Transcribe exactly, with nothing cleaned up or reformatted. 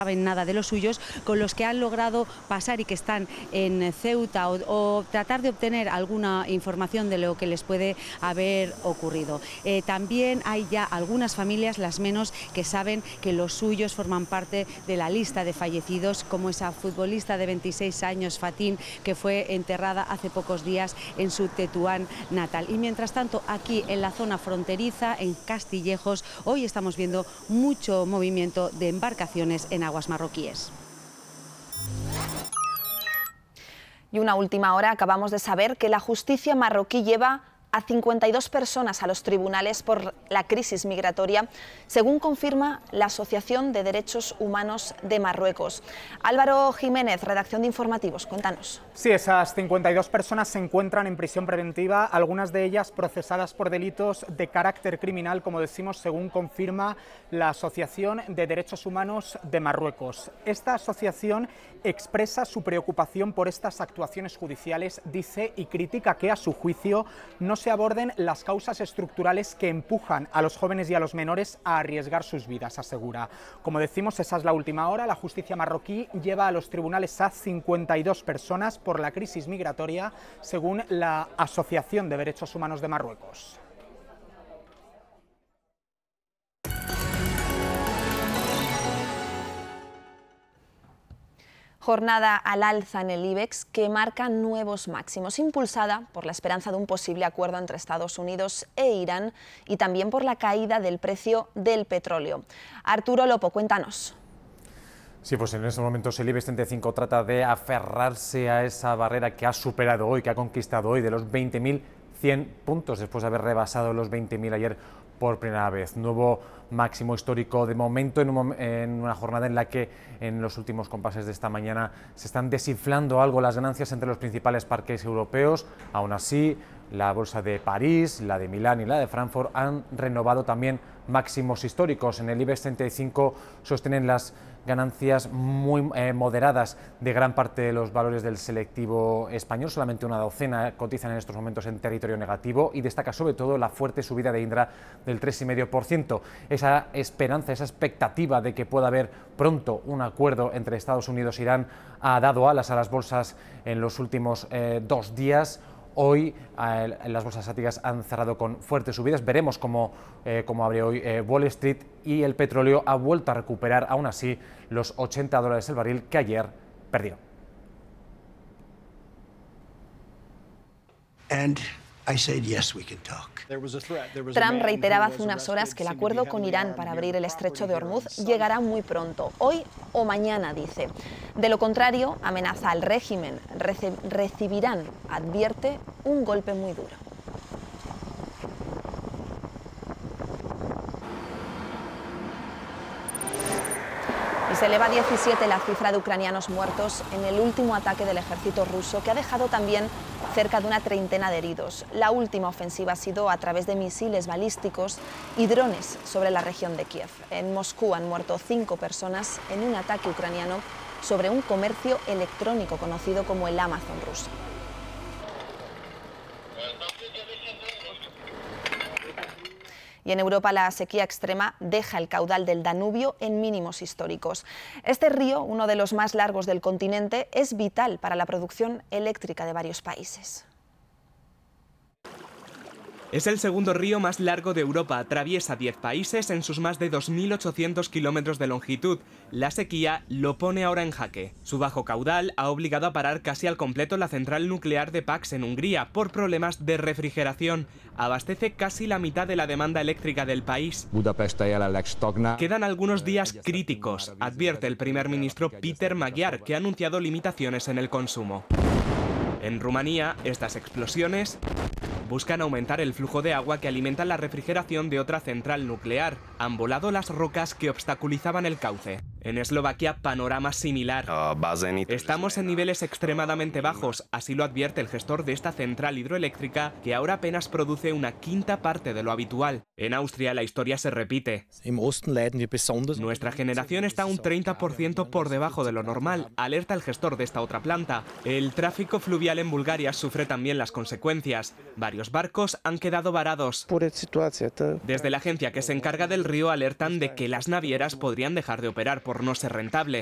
saben nada de los suyos, con los que han logrado pasar y que están en Ceuta o, o tratar de obtener alguna información de lo que les puede haber ocurrido. Eh, también hay ya algunas familias, las menos, que saben que los suyos forman parte de la lista de fallecidos, como esa futbolista de veintiséis años, Fatín, que fue enterrada hace pocos días en su Tetuán natal. Y mientras tanto, aquí en la zona fronteriza, en Castillejos, hoy estamos viendo mucho movimiento de embarcaciones en aguas marroquíes. Y una última hora, acabamos de saber que la justicia marroquí lleva a cincuenta y dos personas a los tribunales por la crisis migratoria, según confirma la Asociación de Derechos Humanos de Marruecos. Álvaro Jiménez, redacción de Informativos, cuéntanos. Sí, esas cincuenta y dos personas se encuentran en prisión preventiva, algunas de ellas procesadas por delitos de carácter criminal, como decimos, según confirma la Asociación de Derechos Humanos de Marruecos. Esta asociación expresa su preocupación por estas actuaciones judiciales, dice, y critica que, a su juicio, no se aborden las causas estructurales que empujan a los jóvenes y a los menores a arriesgar sus vidas, asegura. Como decimos, esa es la última hora. La justicia marroquí lleva a los tribunales a cincuenta y dos personas por la crisis migratoria, según la Asociación de Derechos Humanos de Marruecos. Jornada al alza en el IBEX que marca nuevos máximos, impulsada por la esperanza de un posible acuerdo entre Estados Unidos e Irán y también por la caída del precio del petróleo. Arturo Lopo, cuéntanos. Sí, pues en estos momentos el IBEX treinta y cinco trata de aferrarse a esa barrera que ha superado hoy, que ha conquistado hoy, de los veinte mil cien puntos, después de haber rebasado los veinte mil ayer por primera vez. Nuevo máximo histórico de momento en, un, en una jornada en la que en los últimos compases de esta mañana se están desinflando algo las ganancias entre los principales parques europeos. Aún así, la bolsa de París, la de Milán y la de Frankfurt han renovado también máximos históricos. En el IBEX treinta y cinco sostienen las ganancias muy eh, moderadas de gran parte de los valores del selectivo español. Solamente una docena cotizan en estos momentos en territorio negativo y destaca sobre todo la fuerte subida de Indra del tres coma cinco por ciento. Esa esperanza, esa expectativa de que pueda haber pronto un acuerdo entre Estados Unidos e Irán ha dado alas a las bolsas en los últimos eh, dos días. Hoy eh, las bolsas asiáticas han cerrado con fuertes subidas. Veremos cómo, eh, cómo abre hoy eh, Wall Street, y el petróleo ha vuelto a recuperar aún así los ochenta dólares el barril que ayer perdió. And I said, yes, we can talk. Trump reiteraba hace unas horas que el acuerdo con Irán para abrir el estrecho de Hormuz llegará muy pronto, hoy o mañana, dice. De lo contrario, amenaza al régimen. Rece- recibirán, advierte, un golpe muy duro. Y se eleva a diecisiete la cifra de ucranianos muertos en el último ataque del ejército ruso, que ha dejado también cerca de una treintena de heridos. La última ofensiva ha sido a través de misiles balísticos y drones sobre la región de Kiev. En Moscú han muerto cinco personas en un ataque ucraniano sobre un comercio electrónico conocido como el Amazon ruso. Y en Europa la sequía extrema deja el caudal del Danubio en mínimos históricos. Este río, uno de los más largos del continente, es vital para la producción eléctrica de varios países. Es el segundo río más largo de Europa, atraviesa diez países en sus más de dos mil ochocientos kilómetros de longitud. La sequía lo pone ahora en jaque. Su bajo caudal ha obligado a parar casi al completo la central nuclear de Paks en Hungría por problemas de refrigeración. Abastece casi la mitad de la demanda eléctrica del país. Quedan algunos días críticos, advierte el primer ministro Peter Magyar, que ha anunciado limitaciones en el consumo. En Rumanía, estas explosiones buscan aumentar el flujo de agua que alimenta la refrigeración de otra central nuclear. Han volado las rocas que obstaculizaban el cauce. En Eslovaquia, panorama similar. Estamos en niveles extremadamente bajos, así lo advierte el gestor de esta central hidroeléctrica, que ahora apenas produce una quinta parte de lo habitual. En Austria la historia se repite. Nuestra generación está un treinta por ciento por debajo de lo normal, alerta el gestor de esta otra planta. El tráfico fluvial en Bulgaria sufre también las consecuencias. Varios barcos han quedado varados. Desde la agencia que se encarga del río alertan de que las navieras podrían dejar de operar por por no ser rentable.